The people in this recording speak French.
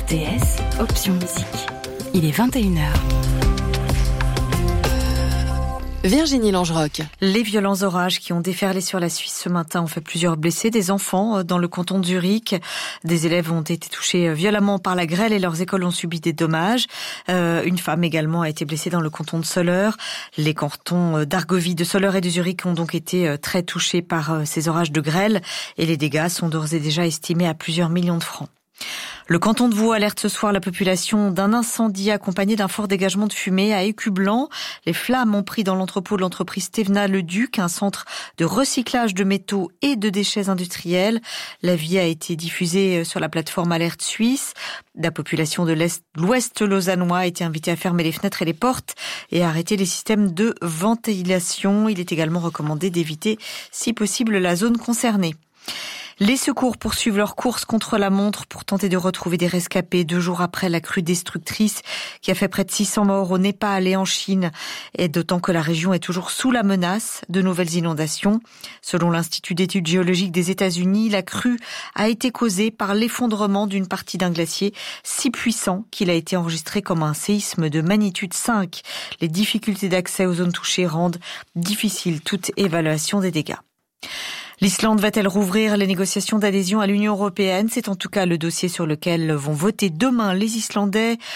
RTS, option musique. Il est 21h. Virginie Langerock. Les violents orages qui ont déferlé sur la Suisse ce matin ont fait plusieurs blessés, des enfants dans le canton de Zurich. Des élèves ont été touchés violemment par la grêle et leurs écoles ont subi des dommages. Une femme également a été blessée dans le canton de Soleure. Les cantons d'Argovie, de Soleure et de Zurich ont donc été très touchés par ces orages de grêle et les dégâts sont d'ores et déjà estimés à plusieurs millions de francs. Le canton de Vaud alerte ce soir la population d'un incendie accompagné d'un fort dégagement de fumée à Écublanc. Les flammes ont pris dans l'entrepôt de l'entreprise Thévenat-le-Duc, un centre de recyclage de métaux et de déchets industriels. L'avis a été diffusé sur la plateforme Alerte Suisse. La population de l'Ouest lausannois a été invitée à fermer les fenêtres et les portes et à arrêter les systèmes de ventilation. Il est également recommandé d'éviter, si possible, la zone concernée. Les secours poursuivent leur course contre la montre pour tenter de retrouver des rescapés 2 jours après la crue destructrice qui a fait près de 600 morts au Népal et en Chine, et d'autant que la région est toujours sous la menace de nouvelles inondations. Selon l'Institut d'études géologiques des États-Unis, la crue a été causée par l'effondrement d'une partie d'un glacier si puissant qu'il a été enregistré comme un séisme de magnitude 5. Les difficultés d'accès aux zones touchées rendent difficile toute évaluation des dégâts. L'Islande va-t-elle rouvrir les négociations d'adhésion à l'Union européenne ? C'est en tout cas le dossier sur lequel vont voter demain les Islandais.